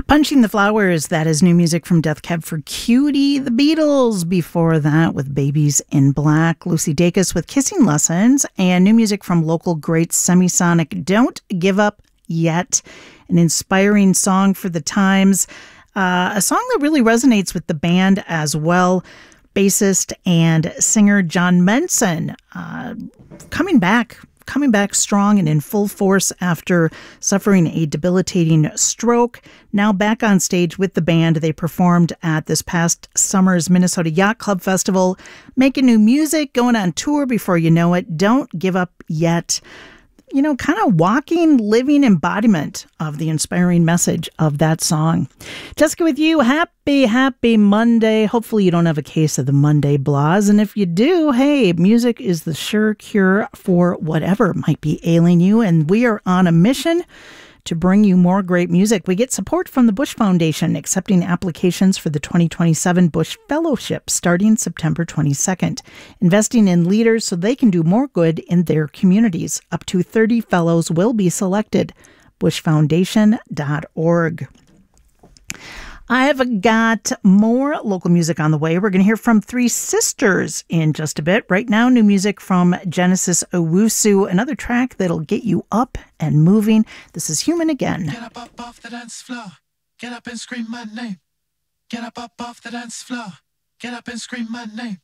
Punching the Flowers, that is new music from Death Cab for Cutie. The Beatles before that with Babies in Black. Lucy Dacus with Kissing Lessons. And new music from local greats Semisonic, Don't Give Up Yet. An inspiring song for the times. A song that really resonates with the band as well. Bassist and singer John Menson coming back strong and in full force after suffering a debilitating stroke. Now back on stage with the band. They performed at this past summer's Minnesota Yacht Club Festival, making new music, going on tour before you know it. Don't Give Up Yet. You know, kind of walking, living embodiment of the inspiring message of that song. Jessica with you. Happy Monday. Hopefully you don't have a case of the Monday blahs. And if you do, hey, music is the sure cure for whatever might be ailing you. And we are on a mission to bring you more great music. We get support from the Bush Foundation, accepting applications for the 2027 Bush Fellowship starting September 22nd, investing in leaders so they can do more good in their communities. Up to 30 fellows will be selected. bushfoundation.org. I've got more local music on the way. We're going to hear from Three Sisters in just a bit. Right now, new music from Genesis Owusu, another track that'll get you up and moving. This is Human Again. Get up off the dance floor. Get up and scream my name. Get up off the dance floor. Get up and scream my name.